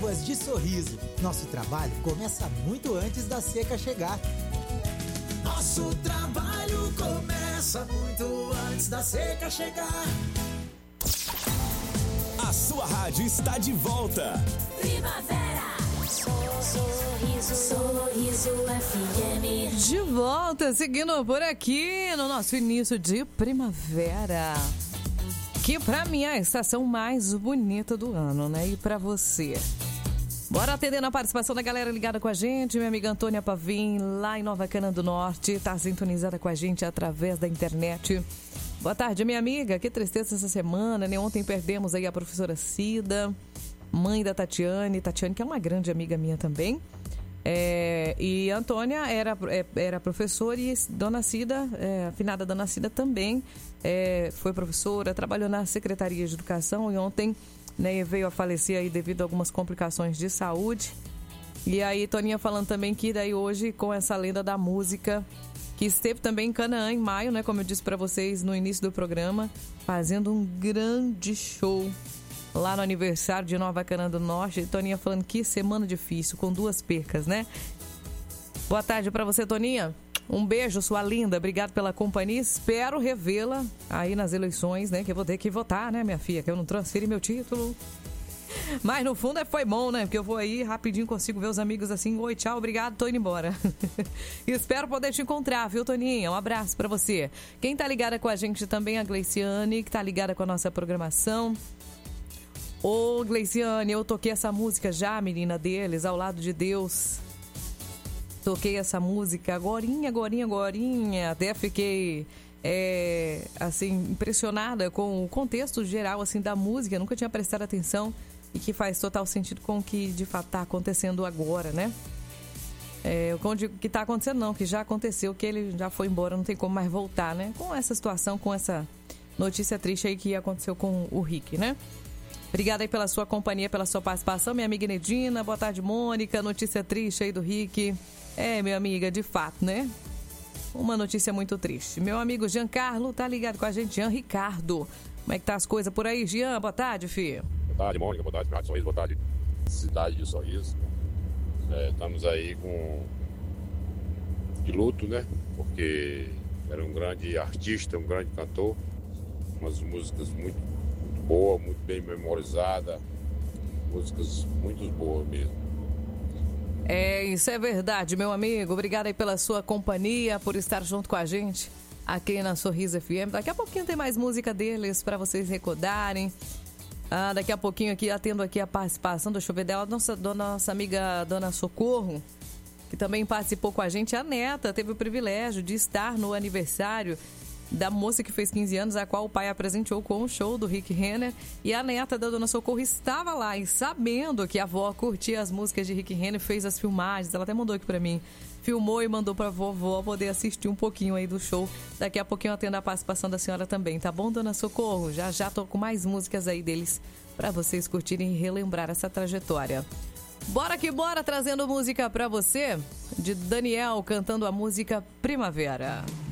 chuvas de Sorriso. Nosso trabalho começa muito antes da seca chegar. Nosso trabalho começa muito antes da seca chegar. A sua rádio está de volta. Primavera. Sorriso FM. De volta, seguindo por aqui no nosso início de primavera. Que pra mim é a estação mais bonita do ano, né? E pra você? Bora atender a participação da galera ligada com a gente. Minha amiga Antônia Pavim, lá em Nova Cana do Norte, tá sintonizada com a gente através da internet. Boa tarde, minha amiga. Que tristeza essa semana, né? Ontem perdemos aí a professora Cida, mãe da Tatiane, que é uma grande amiga minha também. E a Antônia era professora e Dona Cida, a finada Dona Cida também foi professora, trabalhou na Secretaria de Educação e ontem, né, veio a falecer aí devido a algumas complicações de saúde. E aí Toninha falando também que daí hoje com essa lenda da música que esteve também em Canaã em maio, né, como eu disse para vocês no início do programa, fazendo um grande show lá no aniversário de Nova Cana do Norte. Toninha falando que semana difícil, com 2 percas, né? Boa tarde pra você, Toninha. Um beijo, sua linda. Obrigado pela companhia. Espero revê-la aí nas eleições, né? Que eu vou ter que votar, né, minha filha? Que eu não transferi meu título. Mas no fundo foi bom, né? Porque eu vou aí rapidinho, consigo ver os amigos assim. Oi, tchau, obrigado, tô indo embora. Espero poder te encontrar, viu, Toninha? Um abraço pra você. Quem tá ligada com a gente também é a Gleiciane, que tá ligada com a nossa programação. Ô, Gleiciane, eu toquei essa música já, menina deles, Ao Lado de Deus. Toquei essa música agorinha. Até fiquei, assim, impressionada com o contexto geral, assim, da música. Eu nunca tinha prestado atenção e que faz total sentido com o que, de fato, está acontecendo agora, né? O que está acontecendo não, que já aconteceu, que ele já foi embora, não tem como mais voltar, né? Com essa situação, com essa notícia triste aí que aconteceu com o Rick, né? Obrigada aí pela sua companhia, pela sua participação, minha amiga Nedina. Boa tarde, Mônica. Notícia triste aí do Rick. Minha amiga, de fato, né? Uma notícia muito triste. Meu amigo Giancarlo tá ligado com a gente, Jean Ricardo. Como é que tá as coisas por aí, Jean? Boa tarde, filho. Boa tarde, Mônica. Boa tarde, Rádio Sorriso. Boa tarde, Cidade de Sorriso. Estamos aí de luto, né? Porque era um grande artista, um grande cantor. Umas músicas muito boa, muito bem memorizada, músicas muito boas mesmo. Isso é verdade, meu amigo. Obrigada aí pela sua companhia, por estar junto com a gente aqui na Sorriso FM. Daqui a pouquinho tem mais música deles para vocês recordarem. Daqui a pouquinho aqui, atendo aqui a participação, deixa eu ver dela, nossa amiga Dona Socorro, que também participou com a gente. A neta teve o privilégio de estar no aniversário da moça que fez 15 anos, a qual o pai apresentou com o show do Rick Renner. E a neta da Dona Socorro estava lá e, sabendo que a avó curtia as músicas de Rick Renner, fez as filmagens. Ela até mandou aqui pra mim. Filmou e mandou pra vovó poder assistir um pouquinho aí do show. Daqui a pouquinho eu atendo a participação da senhora também, tá bom, Dona Socorro? Já tô com mais músicas aí deles pra vocês curtirem e relembrar essa trajetória. Bora que bora, trazendo música pra você, de Daniel, cantando a música Primavera.